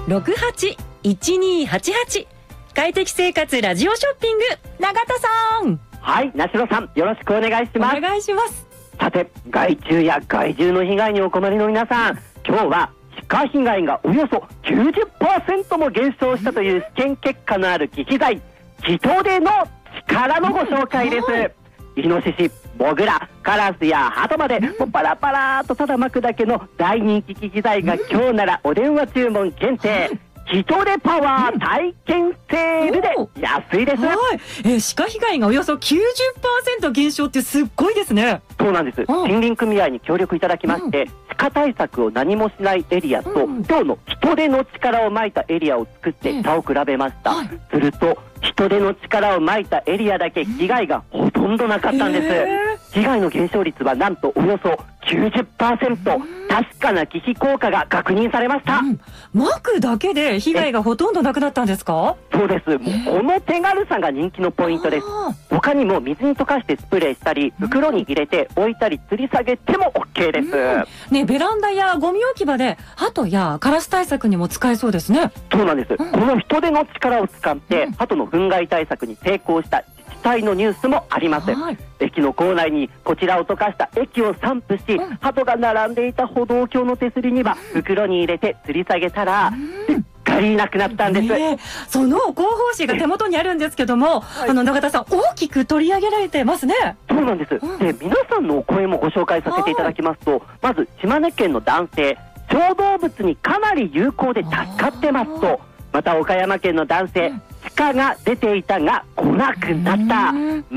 081288快適生活ラジオショッピング、永田さん。 はい、なしろさん、よろしくお願いします。 お願いします。 さて、害虫や害獣の被害にお困りの皆さん、今日は鹿被害がおよそ 90% も減少したという試験結果のある忌避剤、ヒトデの力のご紹介です。イノシシ、モグラ、カラスやハトまでもうパラパラーとただ巻くだけの大人気忌避剤が今日ならお電話注文限定、ヒトデパワー体験セールで安いです。 はい、鹿被害がおよそ 90% 減少ってすっごいですね。 そうなんです。森林組合に協力いただきまして、鹿対策を何もしないエリアと、今日のヒトデの力をまいたエリアを作って差を比べました。するとヒトデの力をまいたエリアだけ被害がほとんどなかったんです。被害の減少率はなんとおよそ 90%、確かな忌避効果が確認されました。 巻くだけで被害がほとんどなくなったんですか？ そうです。もうこの手軽さが人気のポイントです。他にも水に溶かしてスプレーしたり、袋に入れて置いたり吊り下げても OK です。 ね、ベランダやゴミ置き場でハトやカラス対策にも使えそうですね。 そうなんです。このヒトデの力を使ってハトの憤慨対策に成功した自治体のニュースもあります。駅の構内にこちらを溶かした液を散布し、ハトが並んでいた歩道橋の手すりには袋に入れて吊り下げたらすっかりなくなったんです。 その広報誌が手元にあるんですけども、永田さん、大きく取り上げられてますね。 そうなんです。で、皆さんのお声もご紹介させていただきますと、まず島根県の男性、小動物にかなり有効で助かってますと、また岡山県の男性、鹿が出ていたが来なくなった。